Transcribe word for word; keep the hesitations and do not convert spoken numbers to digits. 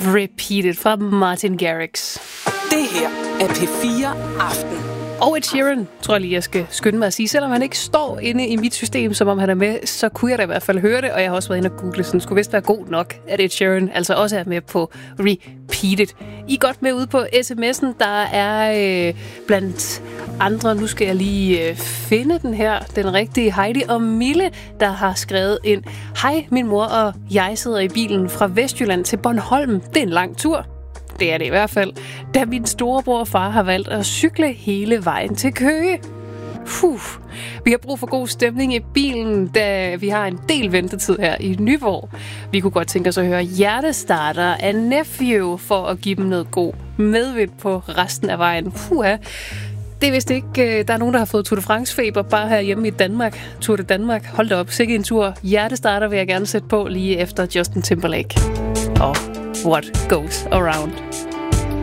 Repeated fra Martin Garrix. Det her er P fire Aften. Og Ed Sheeran, tror jeg lige, jeg skal skynde mig at sige. Selvom han ikke står inde i mit system, som om han er med, så kunne jeg da i hvert fald høre det. Og jeg har også været inde og google, så den skulle vist være god nok, at Ed Sheeran altså også er med på Repeated. I er godt med ude på sms'en. Der er øh, blandt andre, nu skal jeg lige øh, finde den her, den rigtige Heidi og Mille, der har skrevet ind. Hej, min mor og jeg sidder i bilen fra Vestjylland til Bornholm. Det er en lang tur. Det er det i hvert fald, da min storebror og far har valgt at cykle hele vejen til Køge. Puh. Vi har brug for god stemning i bilen, da vi har en del ventetid her i Nyborg. Vi kunne godt tænke os at høre Hjertestarter af Nephew for at give dem noget god medvind på resten af vejen. Puha. Det er vist ikke, der er nogen, der har fået Tour de France-feber bare her hjemme i Danmark. Tour de Danmark. Hold da op, sikke en tur. Hjertestarter vil jeg gerne sætte på lige efter Justin Timberlake. Og What Goes Around.